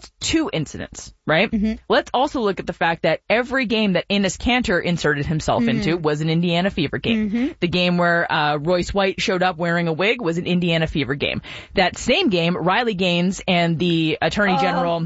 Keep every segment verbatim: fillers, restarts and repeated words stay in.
that's two incidents, right? Mm-hmm. Let's also look at the fact that every game that Enes Kanter inserted himself Mm-hmm. into was an Indiana Fever game. Mm-hmm. The game where uh, Royce White showed up wearing a wig was an Indiana Fever game. That same game, Riley Gaines and the Attorney Oh. General,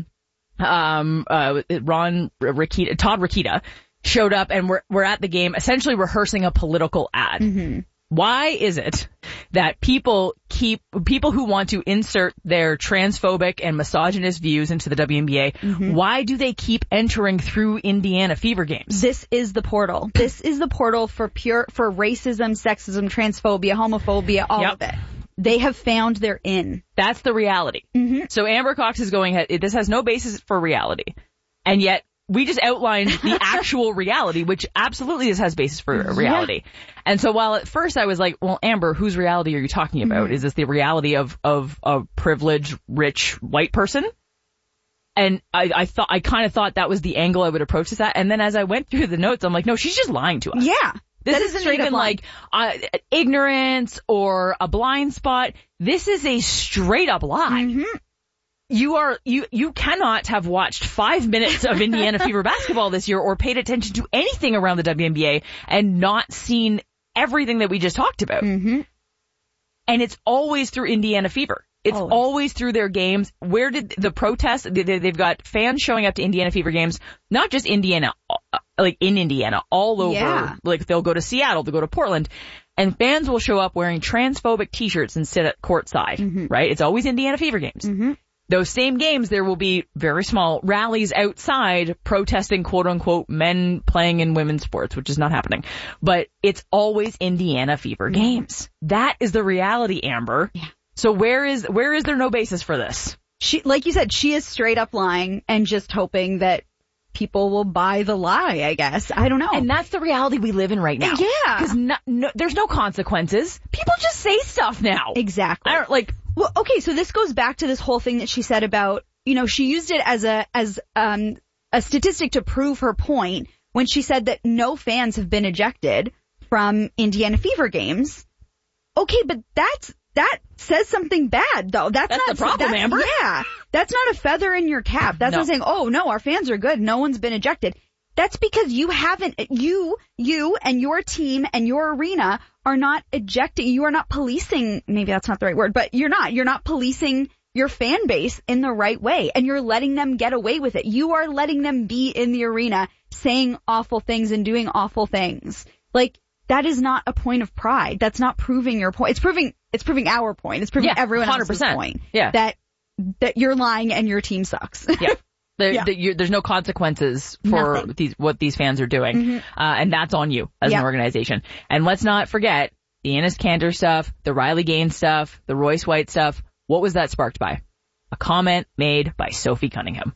um, uh, Ron Rikita, Todd Rikita, showed up and were, were at the game essentially rehearsing a political ad. Mm-hmm. Why is it that people keep, people who want to insert their transphobic and misogynist views into the W N B A, Mm-hmm. why do they keep entering through Indiana Fever games? This is the portal. This is the portal for pure, for racism, sexism, transphobia, homophobia, all Yep. of it. They have found their in. That's the reality. Mm-hmm. So Amber Cox is going, this has no basis for reality. And yet, we just outlined the actual reality, which absolutely this has basis for reality. Yeah. And so while at first I was like, well, Amber, whose reality are you talking about? Mm-hmm. Is this the reality of, of a privileged, rich, white person? And I, I thought, I kind of thought that was the angle I would approach this at. And then as I went through the notes, I'm like, no, she's just lying to us. Yeah. This isn't even like uh, ignorance or a blind spot. This is a straight up lie. Mm-hmm. You are, you, you cannot have watched five minutes of Indiana Fever basketball this year or paid attention to anything around the W N B A and not seen everything that we just talked about. Mm-hmm. And it's always through Indiana Fever. It's always. always through their games. Where did the protests, they, they've got fans showing up to Indiana Fever games, not just Indiana, like in Indiana, all over. Yeah. Like they'll go to Seattle, they'll go to Portland, and fans will show up wearing transphobic t-shirts and sit at courtside, mm-hmm. right? It's always Indiana Fever games. Mm-hmm. Those same games, there will be very small rallies outside protesting quote unquote men playing in women's sports, which is not happening. But it's always Indiana Fever mm-hmm. games. That is the reality, Amber. Yeah. So where is, where is there no basis for this? She, like you said, she is straight up lying and just hoping that people will buy the lie, I guess. I don't know. And that's the reality we live in right now. Yeah. Because no, no, there's no consequences. People just say stuff now. Exactly. I don't, like, well, okay, so this goes back to this whole thing that she said about, you know, she used it as a, as, um, a statistic to prove her point when she said that no fans have been ejected from Indiana Fever games. Okay, but that's, that says something bad, though. That's, that's not the problem, that's, Amber. Yeah. That's not a feather in your cap. That's no. not saying, oh, no, our fans are good. No one's been ejected. That's because you haven't, you, you and your team and your arena are not ejecting, you are not policing, maybe that's not the right word, but you're not, you're not policing your fan base in the right way, and you're letting them get away with it. You are letting them be in the arena saying awful things and doing awful things. Like, that is not a point of pride. That's not proving your point. It's proving, it's proving our point. It's proving yeah, everyone one hundred percent. else's point. Yeah. That, that you're lying and your team sucks. Yeah. There, yeah. the, there's no consequences for Nothing. these, what these fans are doing. Mm-hmm. Uh, and that's on you as yeah. an organization. And let's not forget the Enes Kanter stuff, the Riley Gaines stuff, the Royce White stuff. What was that sparked by? A comment made by Sophie Cunningham.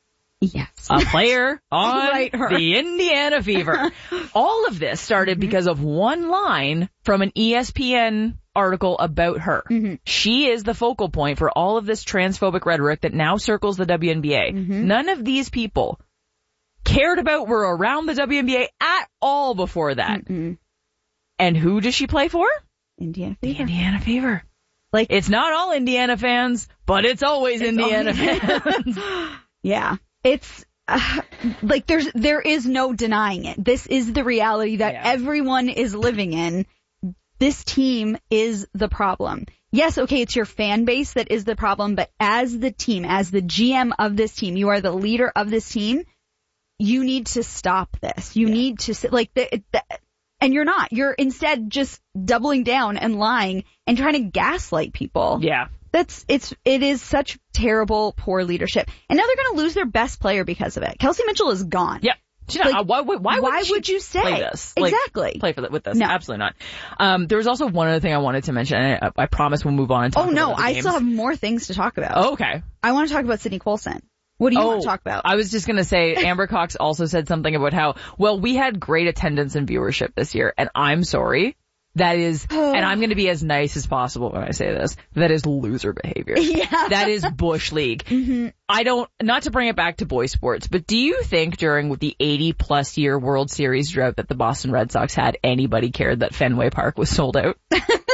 Yes. A player on Right, her. the Indiana Fever. All of this started mm-hmm. because of one line from an E S P N article about her. Mm-hmm. She is the focal point for all of this transphobic rhetoric that now circles the W N B A. Mm-hmm. None of these people cared about, were around the W N B A at all before that. Mm-mm. And who does she play for? Indiana The Fever. Indiana Fever. Like, It's not all Indiana fans, but it's always It's Indiana always- fans. yeah. It's, uh, like there's, there is no denying it. This is the reality that Yeah. everyone is living in. This team is the problem. Yes, okay, it's your fan base that is the problem, but as the team, as the G M of this team, you are the leader of this team, you need to stop this. You Yeah. need to, like, the, the, and you're not. You're instead just doubling down and lying and trying to gaslight people. Yeah. That's, it's, it is such terrible, poor leadership. And now they're going to lose their best player because of it. Kelsey Mitchell is gone. Yep. She's not, Like, uh, why would, why would, why she would you say? play this? Like, Exactly. play for the, with this? No. Absolutely not. Um, there was also one other thing I wanted to mention, and I, I promise we'll move on and talk Oh no, about the I games. still have more things to talk about. Oh, okay. I want to talk about Sydney Colson. What do you oh, want to talk about? I was just gonna say, Amber Cox also said something about how, well, we had great attendance and viewership this year, and I'm sorry. That is, and I'm going to be as nice as possible when I say this, that is loser behavior. Yeah. That is Bush League. Mm-hmm. I don't, not to bring it back to boys sports, but do you think during the eighty plus year World Series drought that the Boston Red Sox had, anybody cared that Fenway Park was sold out?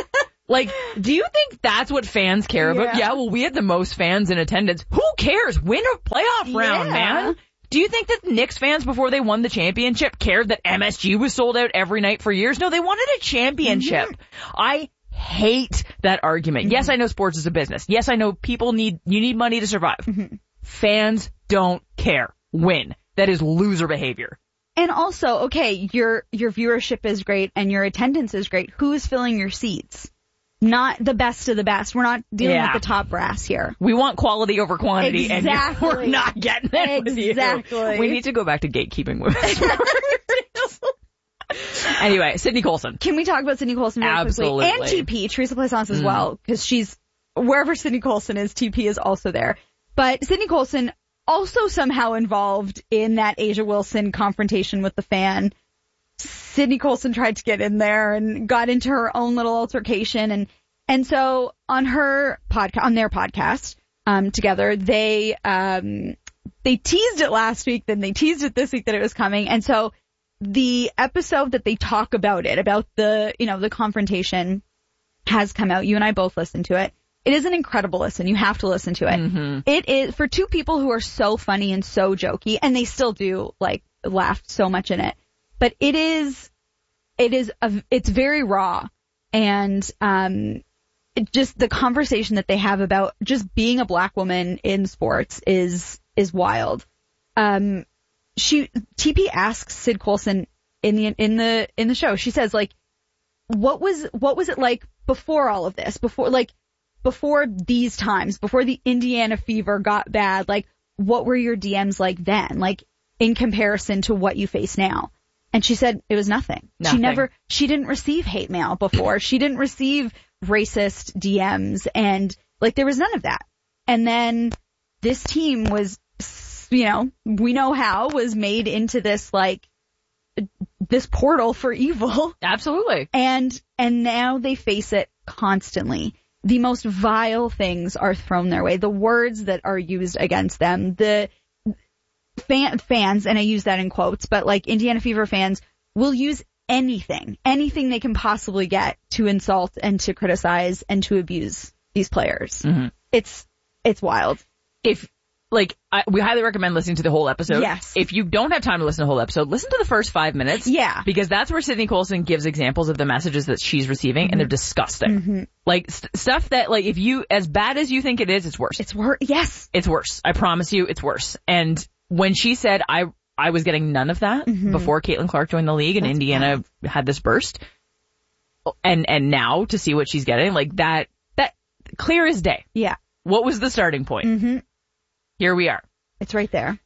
Like, do you think that's what fans care about? Yeah. Yeah, well, we had the most fans in attendance. Who cares? Win a playoff round, Yeah. man. Do you think that Knicks fans, before they won the championship, cared that M S G was sold out every night for years? No, they wanted a championship. Mm-hmm. I hate that argument. Mm-hmm. Yes, I know sports is a business. Yes, I know people need, you need money to survive. Mm-hmm. Fans don't care. Win. That is loser behavior. And also, okay, your, your viewership is great and your attendance is great. Who is filling your seats? Not the best of the best. We're not dealing Yeah. with the top brass here. We want quality over quantity, Exactly. and you're, we're not getting it with you. Exactly. We need to go back to gatekeeping women's sports. Anyway, Sydney Colson. Can we talk about Sydney Colson very Absolutely. quickly? And T P, Teresa Plaisance as Mm. well, because she's, wherever Sydney Colson is, T P is also there. But Sydney Colson also somehow involved in that Asia Wilson confrontation with the fan. Sydney Colson tried to get in there and got into her own little altercation. And, and so on her podcast, on their podcast, um, together, they, um, they teased it last week, then they teased it this week that it was coming. And so the episode that they talk about it, about the, you know, the confrontation has come out. You and I both listened to it. It is an incredible listen. You have to listen to it. Mm-hmm. It is for two people who are so funny and so jokey, and they still do like laugh so much in it. But it is, it is, a, it's very raw, and um, it just the conversation that they have about just being a black woman in sports is is wild. Um, she T P asks Sid Colson in the in the in the show. She says like, what was what was it like before all of this? Before like. Before these times, before the Indiana fever got bad, like, what were your D Ms like then? Like, in comparison to what you face now? And she said it was nothing. Nothing. She never, she didn't receive hate mail before. She didn't receive racist D Ms, and, like, there was none of that. And then this team was, you know, we know how, was made into this, like, this portal for evil. Absolutely. And, and now they face it constantly. The most vile things are thrown their way. The words that are used against them, the fan, fans, and I use that in quotes, but like Indiana Fever fans will use anything, anything they can possibly get to insult and to criticize and to abuse these players. Mm-hmm. It's, it's wild. If, like, I, we highly recommend listening to the whole episode. Yes. If you don't have time to listen to the whole episode, listen to the first five minutes. Yeah. Because that's where Sydney Colson gives examples of the messages that she's receiving, mm-hmm. and they're disgusting. Mm-hmm. Like, st- stuff that, like, if you, as bad as you think it is, it's worse. It's worse. Yes. It's worse. I promise you, it's worse. And when she said, I, I was getting none of that mm-hmm. before Caitlin Clark joined the league and that's Indiana bad. Had this burst, and, and now to see what she's getting, like, that, that, clear as day. Yeah. What was the starting point? Mm-hmm. Here we are. It's right there.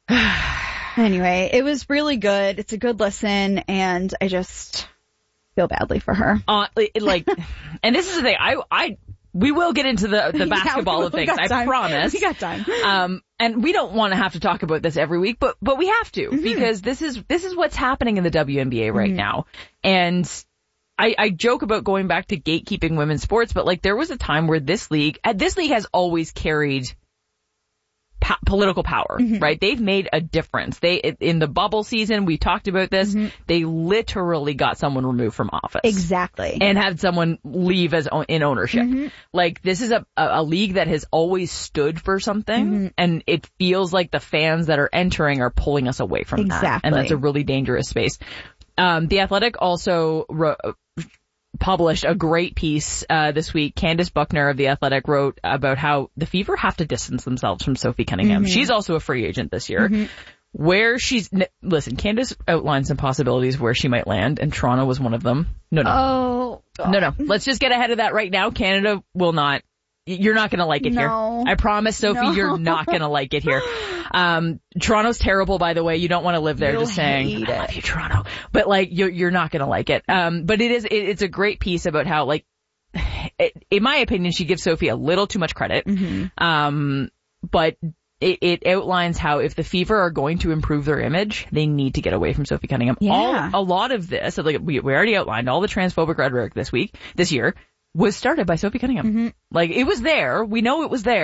Anyway, it was really good. It's a good listen, and I just feel badly for her. Uh, like, and this is the thing. I, I, we will get into the the basketball yeah, of things. I promise. We got time. Um, and we don't want to have to talk about this every week, but but we have to mm-hmm. because this is this is what's happening in the W N B A right mm-hmm. now, and. I, I joke about going back to gatekeeping women's sports, but like there was a time where this league, this league has always carried po- political power, mm-hmm. right? They've made a difference. They, in the bubble season, we talked about this, mm-hmm. they literally got someone removed from office. Exactly. And had someone leave as in ownership. Mm-hmm. Like this is a, a, a league that has always stood for something, mm-hmm. and it feels like the fans that are entering are pulling us away from exactly. that. And that's a really dangerous space. Um, The Athletic also wrote, published a great piece uh this week. Candace Buckner of The Athletic wrote about how the Fever have to distance themselves from Sophie Cunningham. Mm-hmm. She's also a free agent this year. Mm-hmm. Where she's... Listen, Candace outlined some possibilities where she might land, and Toronto was one of them. No, no. Oh, God. No, no. Let's just get ahead of that right now. Canada will not... You're not going to like it no. here. I promise, Sophie, no. you're not going to like it here. Um, Toronto's terrible, by the way. You don't want to live there. You'll just saying, hate I love you, Toronto. But like, you're, you're not going to like it. Um, but it is, it, it's a great piece about how, like, it, in my opinion, she gives Sophie a little too much credit. Mm-hmm. Um, but it, it outlines how if the Fever are going to improve their image, they need to get away from Sophie Cunningham. Yeah. All, a lot of this, like we, we already outlined, all the transphobic rhetoric this week, this year, was started by Sophie Cunningham. Mm-hmm. Like, it was there. We know it was there,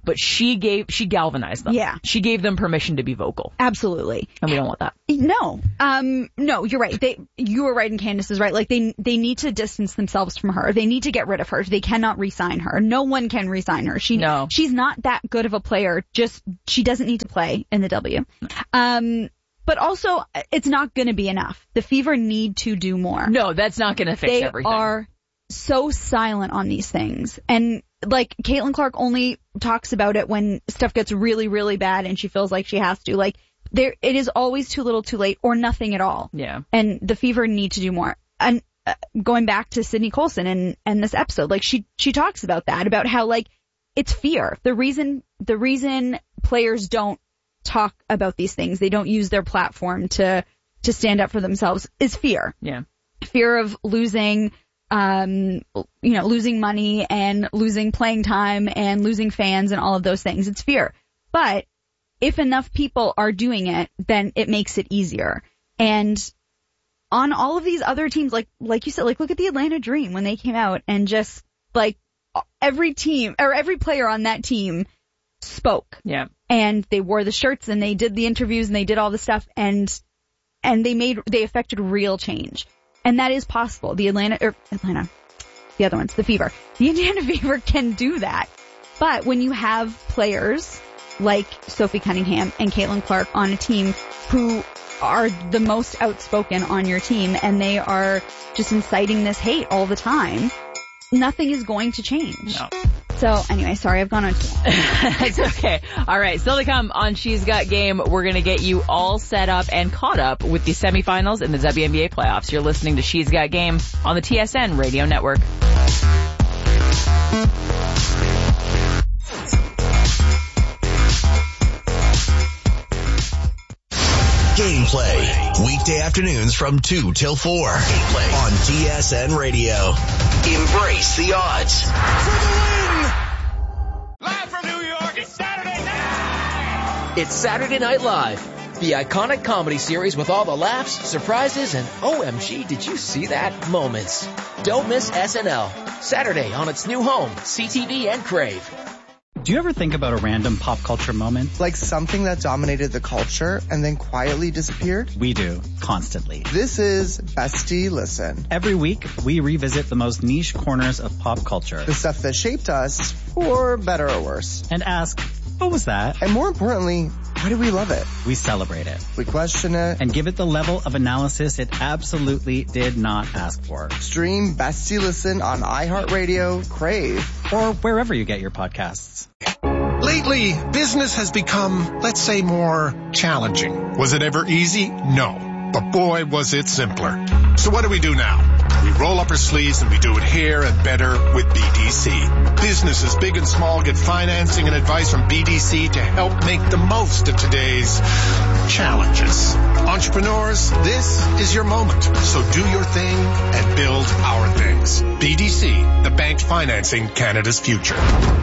but she gave, she galvanized them. Yeah. She gave them permission to be vocal. Absolutely. And we don't want that. No. Um, no, you're right. They, you were right and Candace is right. Like they, they need to distance themselves from her. They need to get rid of her. They cannot re-sign her. No one can re-sign her. She, no. She's not that good of a player. Just, she doesn't need to play in the W. Um, but also it's not going to be enough. The Fever need to do more. No, that's not going to fix they everything. They are so silent on these things. And like Caitlin Clark only talks about it when stuff gets really, really bad and she feels like she has to. Like there, it is always too little too late or nothing at all. Yeah. And the Fever need to do more. And uh, going back to Sydney Colson and, and this episode, like she, she talks about that, about how like it's fear. The reason, the reason players don't talk about these things, they don't use their platform to, to stand up for themselves is fear. Yeah. Fear of losing, um, you know, losing money and losing playing time and losing fans and all of those things. It's fear. But if enough people are doing it, then it makes it easier. And on all of these other teams, like, like you said, like look at the Atlanta Dream when they came out and just like every team or every player on that team spoke. Yeah. And they wore the shirts and they did the interviews and they did all the stuff and, and they made, they affected real change. And that is possible. The Atlanta, or Atlanta, the other ones, the Fever. The Indiana Fever can do that. But when you have players like Sophie Cunningham and Caitlin Clark on a team who are the most outspoken on your team and they are just inciting this hate all the time, nothing is going to change. No. So anyway, sorry, I've gone on too long. It's okay. All right, still to come on She's Got Game, we're going to get you all set up and caught up with the semifinals in the W N B A playoffs. You're listening to She's Got Game on the T S N Radio Network. Gameplay, weekday afternoons from two till four. Gameplay on T S N Radio. Embrace the odds. For the win! Live from New York, it's Saturday night! It's Saturday Night Live, the iconic comedy series with all the laughs, surprises, and O M G, did you see that moments. Don't miss S N L, Saturday on its new home, C T V and Crave. Do you ever think about a random pop culture moment? Like something that dominated the culture and then quietly disappeared? We do, constantly. This is Bestie Listen. Every week, we revisit the most niche corners of pop culture. The stuff that shaped us, for better or worse. And ask, what was that? And more importantly, why do we love it? We celebrate it. We question it. And give it the level of analysis it absolutely did not ask for. Stream Bestie Listen on iHeartRadio, Crave, or wherever you get your podcasts. Lately, business has become, let's say, more challenging. Was it ever easy? No. But boy, was it simpler. So what do we do now? We roll up our sleeves and we do it here and better with B D C. Businesses big and small get financing and advice from B D C to help make the most of today's challenges. Entrepreneurs, this is your moment. So do your thing and build our things. B D C, the bank financing Canada's future.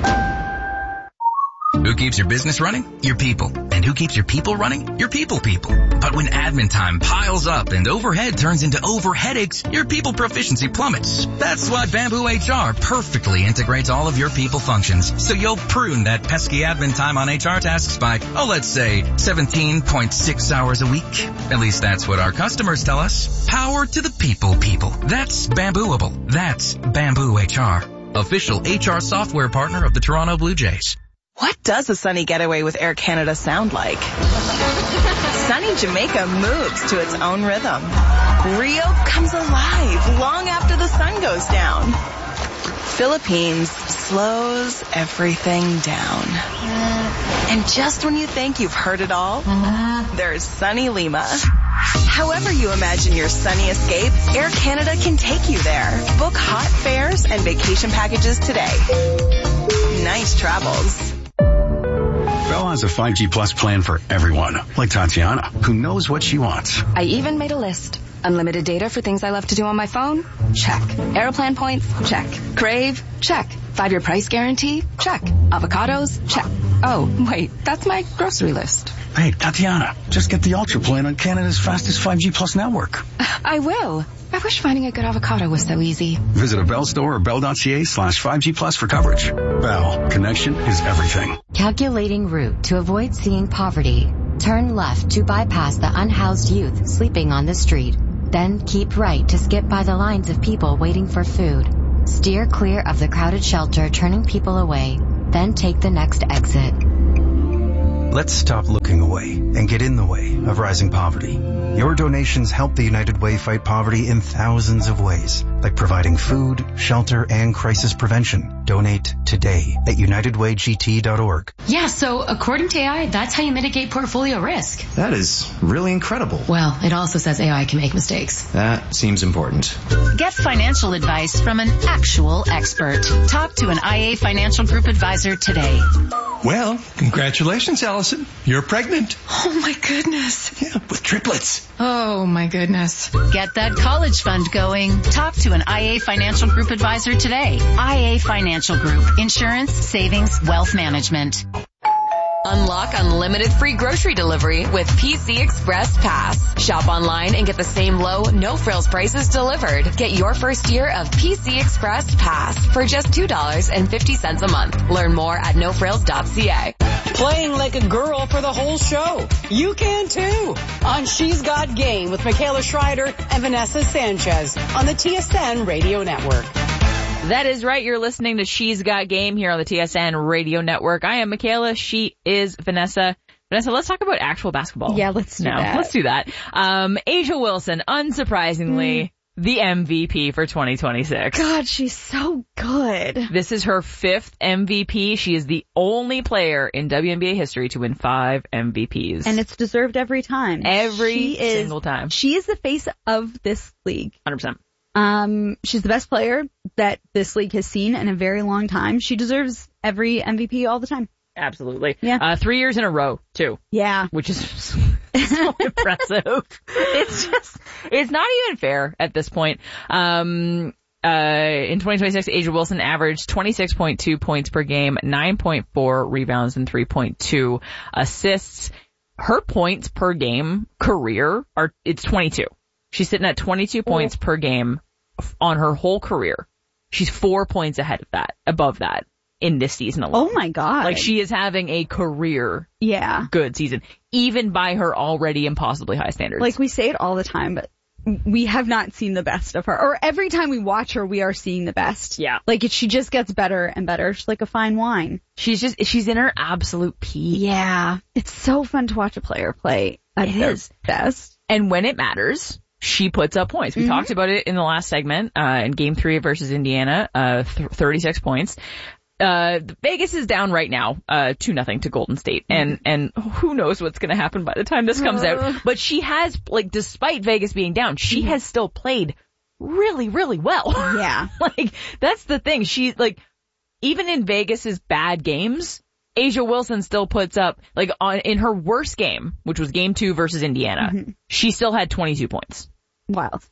Who keeps your business running? Your people. And who keeps your people running? Your people people. But when admin time piles up and overhead turns into over headaches, your people proficiency plummets. That's why Bamboo H R perfectly integrates all of your people functions. So you'll prune that pesky admin time on H R tasks by, oh, let's say seventeen point six hours a week. At least that's what our customers tell us. Power to the people people. That's Bambooable. That's Bamboo H R. Official H R software partner of the Toronto Blue Jays. What does a sunny getaway with Air Canada sound like? Sunny Jamaica moves to its own rhythm. Rio comes alive long after the sun goes down. Philippines slows everything down. And just when you think you've heard it all, there's sunny Lima. However you imagine your sunny escape, Air Canada can take you there. Book hot fares and vacation packages today. Nice travels. Bell has a five G Plus plan for everyone, like Tatiana, who knows what she wants. I even made a list. Unlimited data for things I love to do on my phone? Check. Aeroplan points? Check. Crave? Check. Five-year price guarantee? Check. Avocados? Check. Oh, wait, that's my grocery list. Hey, Tatiana, just get the Ultra plan on Canada's fastest five G Plus network. I will. I wish finding a good avocado was so easy. Visit a Bell store or bell.ca slash 5G plus for coverage. Bell, connection is everything. Calculating route to avoid seeing poverty. Turn left to bypass the unhoused youth sleeping on the street. Then keep right to skip by the lines of people waiting for food. Steer clear of the crowded shelter turning people away. Then take the next exit. Let's stop looking away and get in the way of rising poverty. Your donations help the United Way fight poverty in thousands of ways, like providing food, shelter, and crisis prevention. Donate today at united way g t dot org. Yeah, so according to A I, that's how you mitigate portfolio risk. That is really incredible. Well, it also says A I can make mistakes. That seems important. Get financial advice from an actual expert. Talk to an I A Financial Group advisor today. Well, congratulations, Allison. You're pregnant. Oh my goodness. Yeah, with triplets. Oh my goodness. Get that college fund going. Talk to an I A Financial Group advisor today. I A Financial Group. Insurance, savings, wealth management. Unlock unlimited free grocery delivery with P C Express Pass. Shop online and get the same low, no-frills prices delivered. Get your first year of P C Express Pass for just two dollars and fifty cents a month. Learn more at no frills dot c a. Playing like a girl for the whole show. You can too. On She's Got Game with Michaela Schreider and Vanessa Sanchez on the T S N Radio Network. That is right. You're listening to She's Got Game here on the T S N Radio Network. I am Michaela. She is Vanessa. Vanessa, let's talk about actual basketball. Yeah, let's do no, that. Let's do that. Um, A'ja Wilson, unsurprisingly, mm. the M V P for twenty twenty-six. God, she's so good. This is her fifth M V P. She is the only player in W N B A history to win five M V Ps. And it's deserved every time. Every she single is, time. She is the face of this league. one hundred percent. Um, she's the best player that this league has seen in a very long time. She deserves every M V P all the time. Absolutely. Yeah. Uh, three years in a row, too. Yeah. Which is so impressive. It's just, it's not even fair at this point. Um, uh, in twenty twenty-six, A'ja Wilson averaged twenty-six point two points per game, nine point four rebounds, and three point two assists. Her points per game career are, it's twenty-two. She's sitting at twenty-two points per game on her whole career. She's four points ahead of that, above that in this season alone. Oh my God. Like she is having a career yeah. good season, even by her already impossibly high standards. Like we say it all the time, but we have not seen the best of her. Or every time we watch her, we are seeing the best. Yeah. Like it, she just gets better and better. She's like a fine wine. She's just, she's in her absolute peak. Yeah. It's so fun to watch a player play at it their is. best. And when it matters, she puts up points. We mm-hmm. talked about it in the last segment, uh, in game three versus Indiana, uh, th- thirty-six points. Uh, Vegas is down right now, uh, two nothing to Golden State. And, and who knows what's gonna happen by the time this comes out. But she has, like, despite Vegas being down, she mm-hmm. has still played really, really well. Yeah. Like, that's the thing. She, like, even in Vegas's bad games, A'ja Wilson still puts up, like, on, in her worst game, which was game two versus Indiana, mm-hmm. she still had twenty-two points. Wild.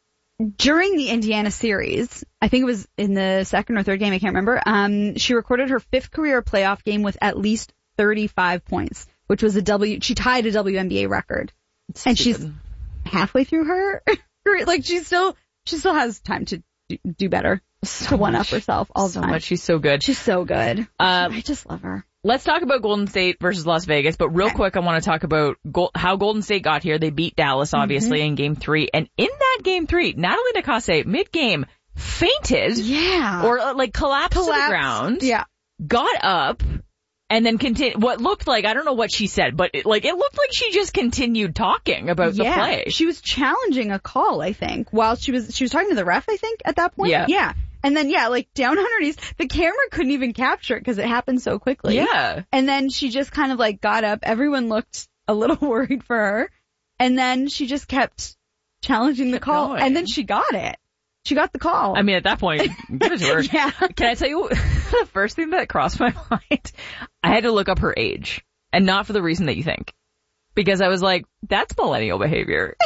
During the Indiana series, I think it was in the second or third game, I can't remember, um, she recorded her fifth career playoff game with at least thirty-five points, which was a W, she tied a W N B A record. It's and stupid. She's halfway through her, like she still, she still has time to do, do better, so to one much, up herself all the so time. Much. She's so good. She's so good. Uh, I just love her. Let's talk about Golden State versus Las Vegas, but real okay. quick, I want to talk about Go- how Golden State got here. They beat Dallas, obviously, mm-hmm. in game three. And in that game three, Natalie Nakase, mid-game, fainted. Yeah. Or, uh, like, collapsed, collapsed to the ground. Yeah. Got up, and then continued, what looked like, I don't know what she said, but, it, like, it looked like she just continued talking about yeah. the play. She was challenging a call, I think, while she was, she was talking to the ref, I think, at that point. Yeah. Yeah. And then, yeah, like down on her knees, the camera couldn't even capture it because it happened so quickly. Yeah. And then she just kind of like got up. Everyone looked a little worried for her. And then she just kept challenging the call. Going. And then she got it. She got the call. I mean, at that point, give it to her. Yeah. Can I tell you the first thing that crossed my mind? I had to look up her age. And not for the reason that you think. Because I was like, that's millennial behavior.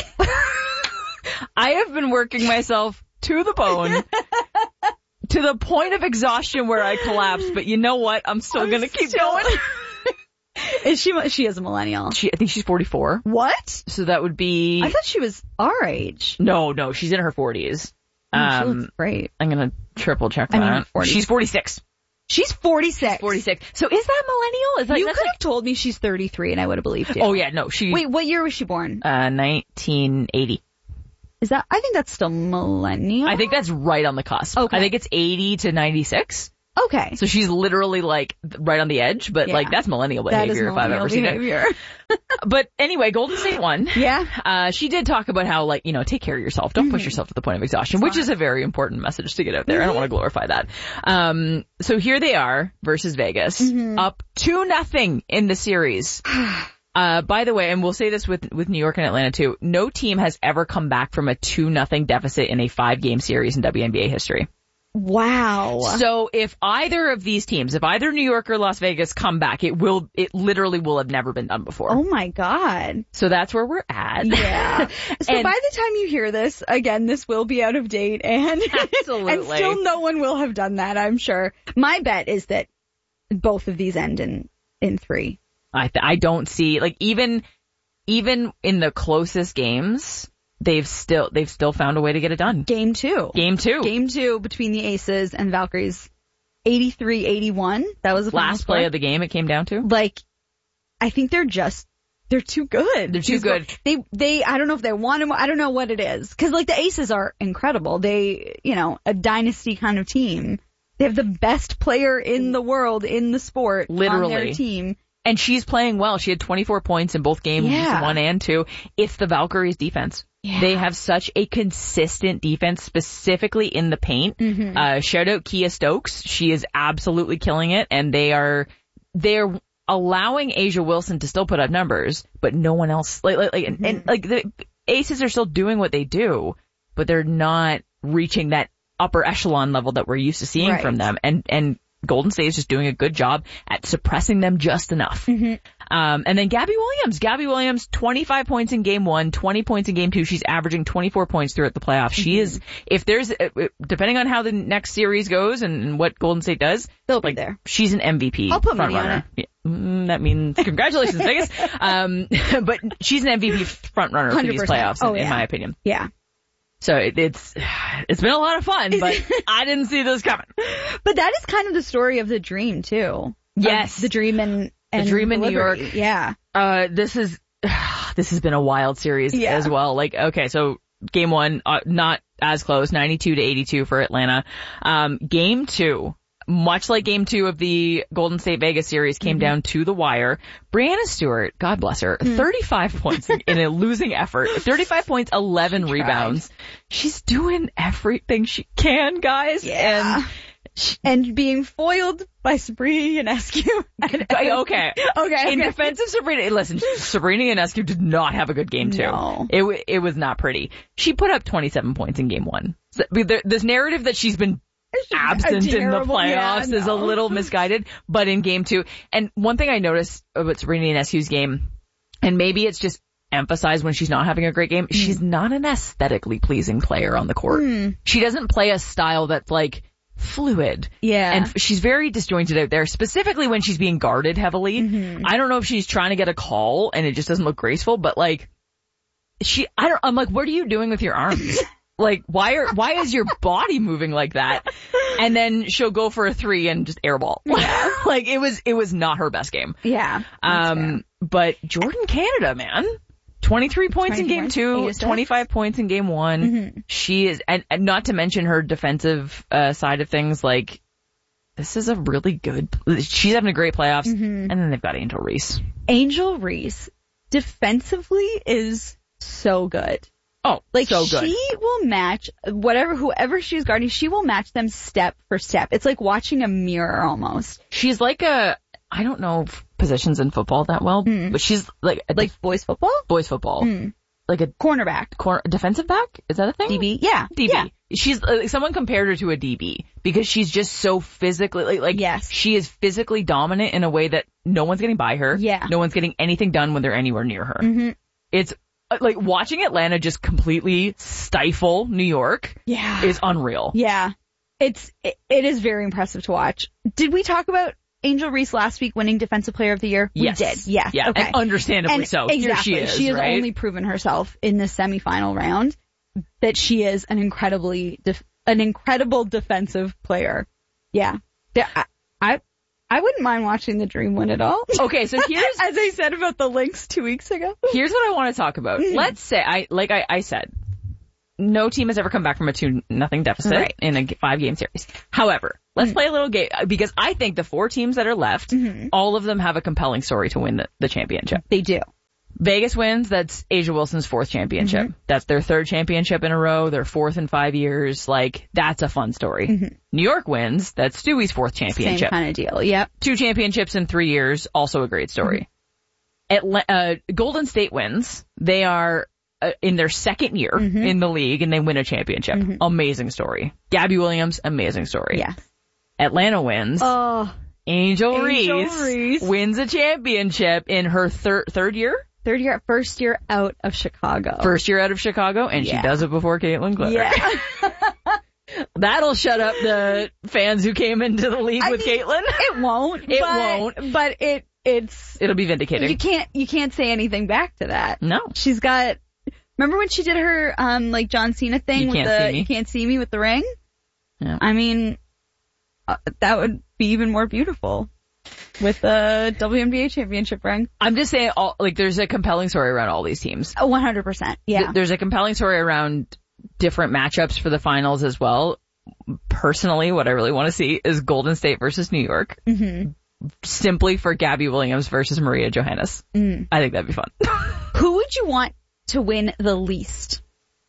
I have been working myself to the bone, to the point of exhaustion where I collapsed, but you know what? I'm still I'm gonna keep still... going. Is she, she is a millennial. She, I think she's forty-four. What? So that would be... I thought she was our age. No, no, she's in her forties. Oh, um, she looks great. I'm going to triple check I that. mean, forty. She's forty-six. She's forty-six. She's forty-six. So is that millennial? Is that, you that's could like, have told me she's thirty-three and I would have believed you. Oh yeah, no, she... Wait, what year was she born? Uh, nineteen eighty. Is that, I think that's still millennial. I think that's right on the cusp. Okay. I think it's eighty to ninety-six. Okay. So she's literally like right on the edge, but Yeah. like that's millennial That is behavior if I've millennial ever seen behavior. it. But anyway, Golden State won. Yeah. Uh, she did talk about how like, you know, take care of yourself. Don't push Mhm. yourself to the point of exhaustion, which is a very important message to get out there. I don't want to glorify that. Um, so here they are versus Vegas, Mhm. up two nothing in the series. Uh, by the way, and we'll say this with, with New York and Atlanta too, no team has ever come back from a two nothing deficit in a five game series in W N B A history. Wow. So if either of these teams, if either New York or Las Vegas come back, it will, it literally will have never been done before. Oh my God. So that's where we're at. Yeah. So And- by the time you hear this, again, this will be out of date and, Absolutely. and still no one will have done that, I'm sure. My bet is that both of these end in, in three. I th- I don't see, like, even, even in the closest games, they've still, they've still found a way to get it done. Game two. Game two. Game two between the Aces and Valkyries. eighty-three eighty-one. That was the final Last play score. of the game it came down to. Like, I think they're just, they're too good. They're too These good. go- They, they, I don't know if they want to, I don't know what it is. Cause like the Aces are incredible. They, you know, a dynasty kind of team. They have the best player in the world in the sport on Literally. their team. And she's playing well. She had twenty-four points in both games, Yeah. one and two. It's the Valkyries defense. Yeah. They have such a consistent defense, specifically in the paint. Mhm. Uh, shout out Kia Stokes. She is absolutely killing it, and they are, they're allowing Asia Wilson to still put up numbers, but no one else, like, like, like and, and like the Aces are still doing what they do, but they're not reaching that upper echelon level that we're used to seeing Right. from them. And, and Golden State is just doing a good job at suppressing them just enough. Mm-hmm. Um, and then Gabby Williams. Gabby Williams, twenty-five points in game one, twenty points in game two. She's averaging twenty-four points throughout the playoffs. She Mm-hmm. is, if there's, uh, depending on how the next series goes and, and what Golden State does, They'll be like, there. she's an M V P I'll put front money on runner. Yeah, mm, that means congratulations, Vegas. Um, but she's an M V P front runner for these one hundred percent. playoffs, in, Oh, in yeah. my opinion. Yeah. So it, it's, it's been a lot of fun, but I didn't see this coming. But that is kind of the story of the dream too. Yes. Of the dream in, and The dream in New Liberty. York. Yeah. Uh, this is, this has been a wild series Yeah. as well. Like, okay, so game one, uh, not as close, ninety-two to eighty-two for Atlanta. Um, game two, much like game two of the Golden State Vegas series, came Mm-hmm. down to the wire. Brianna Stewart, God bless her, Mm. thirty-five points in, in a losing effort, thirty-five points, eleven She rebounds. She's doing everything she can, guys. Yeah. And And being foiled by Sabrina Ionescu. okay. Okay. Okay. In defense of Sabrina, listen, Sabrina Ionescu did not have a good game two. No. It w- it was not pretty. She put up twenty-seven points in game one. So, the, this narrative that she's been absent in the terrible- playoffs yeah, is a no. little misguided, but in game two, and one thing I noticed about Sabrina Ionescu's game, and maybe it's just emphasized when she's not having a great game, Mm. she's not an aesthetically pleasing player on the court. Mm. She doesn't play a style that's like fluid. Yeah. And f- she's very disjointed out there, specifically when she's being guarded heavily. Mhm. I don't know if she's trying to get a call and it just doesn't look graceful, but like, she, I don't, I'm like, what are you doing with your arms? Like, why are, why is your body moving like that? And then she'll go for a three and just airball. Like, it was, it was not her best game. Yeah. that's fair. Um, but Jordan Canada, man. twenty-three points in twenty-three game points, two, eight assists. twenty-five points in game one. Mhm. She is, and, and not to mention her defensive uh, side of things, like, this is a really good, she's having a great playoffs, Mhm. and then they've got Angel Reese. Angel Reese defensively is so good. Oh, Like so good. she will match whatever, whoever she's guarding, she will match them step for step. It's like watching a mirror almost. She's like a, I don't know positions in football that well, Mm. but she's like a Like def- boys football? boys football. Mm. Like a Cornerback. cor- defensive back? Is that a thing? D B. Yeah. D B. Yeah. She's, uh, someone compared her to a D B because she's just so physically, like, like Yes. she is physically dominant in a way that no one's getting by her. Yeah. No one's getting anything done when they're anywhere near her. Mm-hmm. It's uh, like watching Atlanta just completely stifle New York Yeah. is unreal. Yeah. It's, it, it is very impressive to watch. Did we talk about Angel Reese last week winning Defensive Player of the Year? Yes. We did. Yes. Yeah. Okay. And understandably and so. Exactly. Here she is, She has right? only proven herself in this semifinal round that she is an incredibly, def- an incredible defensive player. Yeah. There, I, I, I wouldn't mind watching the Dream win it all. Okay, so here's... As I said about the Lynx two weeks ago. Here's what I want to talk about. Mm. Let's say, I like I, I said, no team has ever come back from a two nothing deficit Right. in a five game series. However, let's mm. play a little game, because I think the four teams that are left, mm-hmm. all of them have a compelling story to win the, the championship. They do. Vegas wins, that's A'ja Wilson's fourth championship. Mm-hmm. That's their third championship in a row, their fourth in five years. Like, that's a fun story. Mm-hmm. New York wins, that's Stewie's fourth championship. Same kind of deal, yep. Two championships in three years, also a great story. Mm-hmm. Atla- uh, Golden State wins, they are uh, in their second year mm-hmm. in the league, and they win a championship. Mm-hmm. Amazing story. Gabby Williams, amazing story. Yeah. Atlanta wins. Oh. Angel, Angel Reese, Reese wins a championship in her thir- third year? Third year, first year out of Chicago. First year out of Chicago, and yeah. she does it before Caitlin Clark. Yeah. That'll shut up the fans who came into the league I with mean, Caitlin. It won't. It but, won't. But it it's it'll be vindicating. You can't you can't say anything back to that. No. She's got. Remember when she did her um like John Cena thing you with can't the see me. you can't see me with the ring? Yeah. I mean, uh, that would be even more beautiful. With the W N B A championship ring. I'm just saying, all, like, there's a compelling story around all these teams. Oh, one hundred percent. Yeah. Th- there's a compelling story around different matchups for the finals as well. Personally, what I really want to see is Golden State versus New York. Mm-hmm. Simply for Gabby Williams versus Maria Johannes. Mm. I think that'd be fun. Who would you want to win the least?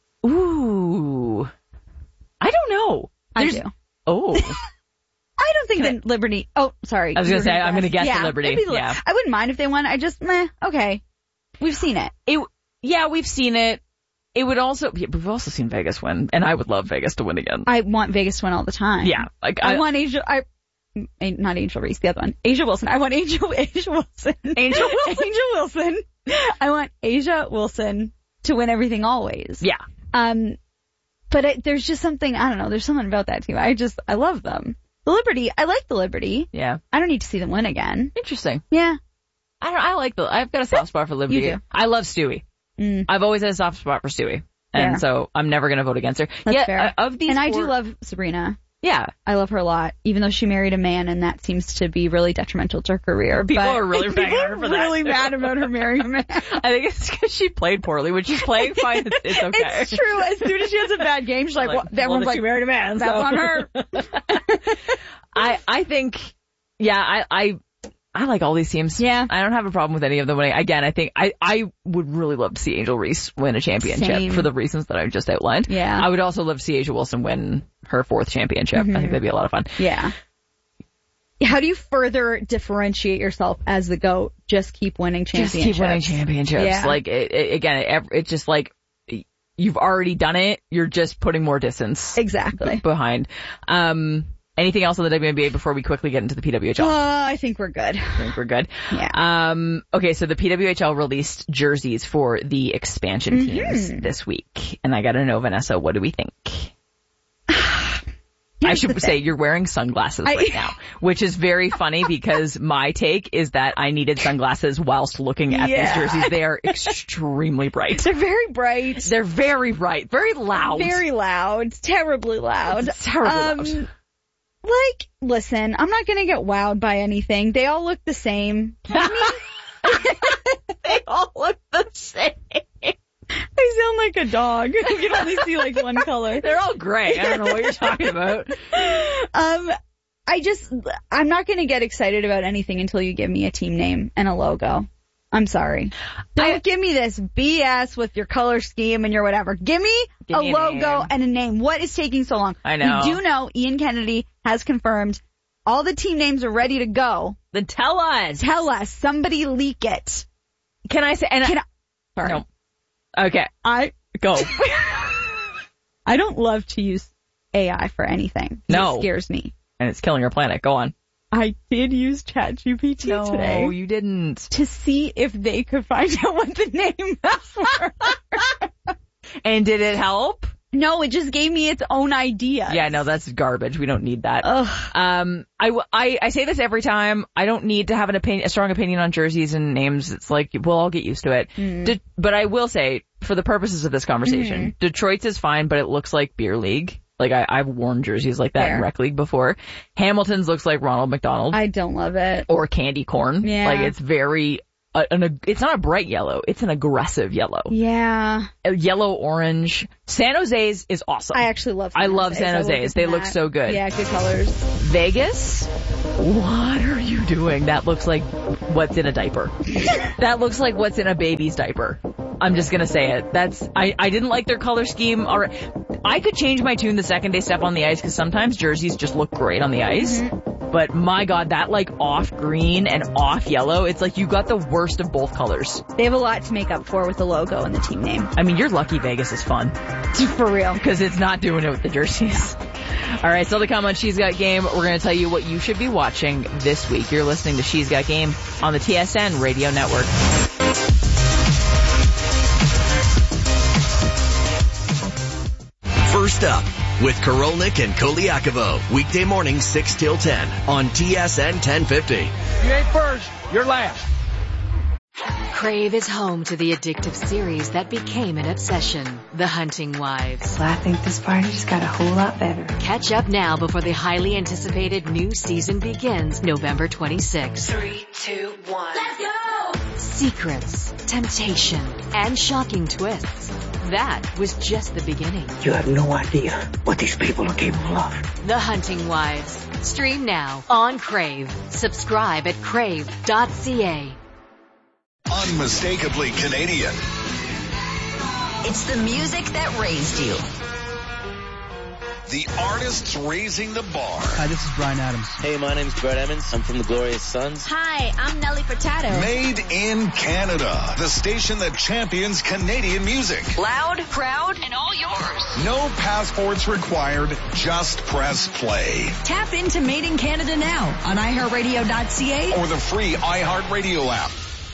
Ooh. I don't know. There's, I do. Oh. I don't think that Liberty. Oh, sorry. I was going to say, I'm going to guess yeah, the Liberty. The, yeah. I wouldn't mind if they won. I just, meh, okay. We've seen it. It. Yeah, we've seen it. It would also, yeah, we've also seen Vegas win, and I would love Vegas to win again. I want Vegas to win all the time. Yeah. Like I, I want Angel, I, not Angel Reese, the other one. A'ja Wilson. I want Angel, A'ja Wilson. Angel Wilson. Angel Wilson. I want A'ja Wilson to win everything always. Yeah. Um, but it, there's just something, I don't know, there's something about that team. I just, I love them. The Liberty, I like the Liberty. Yeah. I don't need to see them win again. Interesting. Yeah. I don't, I like the, I've got a soft spot for Liberty. You do. I love Stewie. Mm. I've always had a soft spot for Stewie. And fair. So I'm never going to vote against her. That's yeah, fair. Uh, of these and four, I do love Sabrina. Yeah. I love her a lot, even though she married a man, and that seems to be really detrimental to her career. People but are really mad at her for that. really mad about her marrying a man. I think it's because she played poorly. When she's playing fine, it's, it's okay. It's true. As soon as she has a bad game, she's like, like well, everyone's well, like, she married a man. That's so. on her. I, I think, yeah, I, I, I like all these teams. Yeah. I don't have a problem with any of them winning. Again, I think I, I would really love to see Angel Reese win a championship Same. for the reasons that I've just outlined. Yeah. I would also love to see A'ja Wilson win her fourth championship. Mm-hmm. I think that'd be a lot of fun. Yeah. How do you further differentiate yourself as the GOAT? Just keep winning championships. Just keep winning championships. Yeah. Like, it, it, again, it, it's just like, you've already done it. You're just putting more distance. Exactly. B- behind. Um, Anything else on the W N B A before we quickly get into the P W H L? Uh, I think we're good. I think we're good. Yeah. Um, okay, so the P W H L released jerseys for the expansion mm-hmm. teams this week. And I gotta know, Vanessa, what do we think? I should say you're wearing sunglasses I, right now, which is very funny because my take is that I needed sunglasses whilst looking at yeah. these jerseys. They are extremely bright. They're very bright. They're very bright. Very loud. Very loud. It's terribly loud. It's terribly um, loud. Like, listen, I'm not gonna get wowed by anything. They all look the same. I mean, they all look the same. I sound like a dog. You can only see like one color. They're all gray. I don't know what you're talking about. Um, I just, I'm not gonna get excited about anything until you give me a team name and a logo. I'm sorry. Don't I, give me this B S with your color scheme and your whatever. Give me give a me logo a and a name. What is taking so long? I know. We do know Ian Kennedy has confirmed all the team names are ready to go. Then tell us. Tell us. Somebody leak it. Can I say? And Can I, I, sorry. No. Okay. I go. I don't love to use A I for anything. No. It scares me. And it's killing our planet. Go on. I did use ChatGPT no, today. No, you didn't. To see if they could find out what the name was. And did it help? No, it just gave me its own idea. Yeah, no, that's garbage. We don't need that. Ugh. Um, I, I, I say this every time. I don't need to have an opinion, a strong opinion on jerseys and names. It's like, we'll all get used to it. Mm. De- but I will say, for the purposes of this conversation, Mm-hmm. Detroit's is fine, but it looks like beer league. Like, I, I've worn jerseys like that Fair. in rec league before. Hamilton's looks like Ronald McDonald. I don't love it. Or candy corn. Yeah. Like, it's very, uh, an, it's not a bright yellow. It's an aggressive yellow. Yeah. A yellow, orange. San Jose's is awesome. I actually love San I love Jose's. San I will Jose's. give They them look that. so good. Yeah, good colors. Vegas? What are you doing? That looks like what's in a diaper. That looks like what's in a baby's diaper. I'm just gonna say it. That's, I, I didn't like their color scheme. Or I could change my tune the second they step on the ice because sometimes jerseys just look great on the ice. Mm-hmm. But my God, that like off green and off yellow, it's like you got the worst of both colors. They have a lot to make up for with the logo and the team name. I mean, you're lucky Vegas is fun. For real. Because it's not doing it with the jerseys. All right, still to come on She's Got Game. We're going to tell you what you should be watching this week. You're listening to She's Got Game on the T S N Radio Network. First up with Korolnik and Koliakovo. Weekday morning six till ten on T S N ten fifty. You ain't first, you're last. Crave is home to the addictive series that became an obsession, The Hunting Wives. Well, I think this party just got a whole lot better. Catch up now before the highly anticipated new season begins November twenty-sixth. Three, two, one. Let's go! Secrets, temptation, and shocking twists. That was just the beginning. You have no idea what these people are capable of. The Hunting Wives. Stream now on Crave. Subscribe at crave dot c a. Unmistakably Canadian. It's the music that raised you. The artists raising the bar. Hi, this is Brian Adams. Hey, my name's Brett Emmons. I'm from the Glorious Sons. Hi, I'm Nelly Furtado. Made in Canada. The station that champions Canadian music. Loud, proud, and all yours. No passports required. Just press play. Tap into Made in Canada now on i heart radio dot c a or the free iHeartRadio app.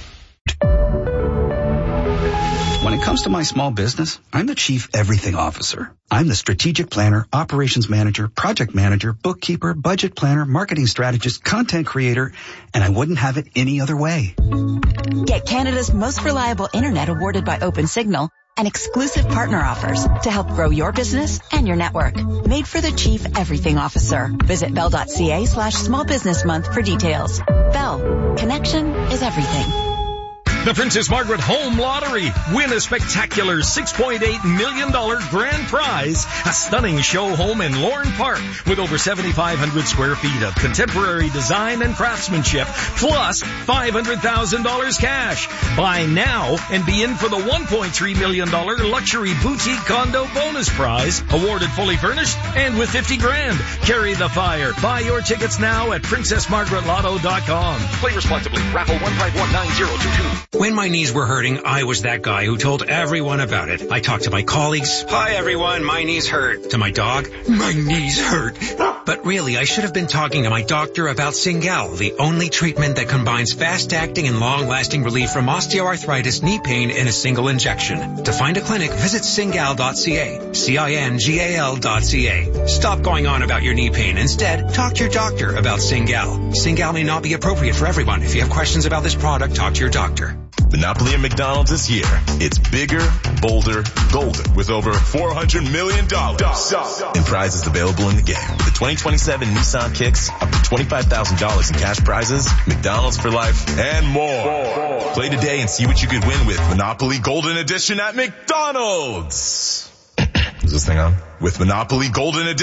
When it comes to my small business, I'm the Chief Everything Officer. I'm the strategic planner, operations manager, project manager, bookkeeper, budget planner, marketing strategist, content creator, and I wouldn't have it any other way. Get Canada's most reliable internet awarded by OpenSignal and exclusive partner offers to help grow your business and your network. Made for the Chief Everything Officer. Visit bell dot c a slash small business month for details. Bell. Connection is everything. The Princess Margaret Home Lottery. Win a spectacular six point eight million dollars grand prize. A stunning show home in Lorne Park with over seventy-five hundred square feet of contemporary design and craftsmanship, plus five hundred thousand dollars cash. Buy now and be in for the one point three million dollars luxury boutique condo bonus prize, awarded fully furnished and with fifty grand. Carry the fire. Buy your tickets now at princess margaret lotto dot com. Play responsibly. Raffle one five one nine zero two two. When my knees were hurting, I was that guy who told everyone about it. I talked to my colleagues. Hi everyone, my knees hurt. To my dog, my knees hurt. But really, I should have been talking to my doctor about Cingal, the only treatment that combines fast-acting and long-lasting relief from osteoarthritis knee pain in a single injection. To find a clinic, visit cingal dot c a. C I N G A L dot C A. Stop going on about your knee pain. Instead, talk to your doctor about Cingal. Cingal may not be appropriate for everyone. If you have questions about this product, talk to your doctor. Monopoly at McDonald's is here. It's bigger, bolder, golden with over four hundred million dollars in prizes available in the game. The twenty twenty-seven Nissan Kicks, up to twenty-five thousand dollars in cash prizes, McDonald's for life, and more. Play today and see what you could win with Monopoly Golden Edition at McDonald's. Is this thing on? With Monopoly Golden Edition.